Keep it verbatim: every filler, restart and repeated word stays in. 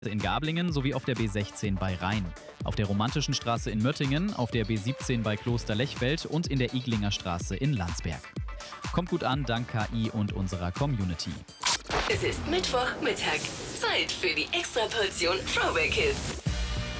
in Gablingen sowie auf der B sechzehn bei Rhein. Auf der Romantischen Straße in Möttingen, auf der B siebzehn bei Kloster Lechfeld und in der Iglinger Straße in Landsberg. Kommt gut an, dank K I und unserer Community. Es ist Mittwochmittag. Zeit für die Extraportion Throwback Hits.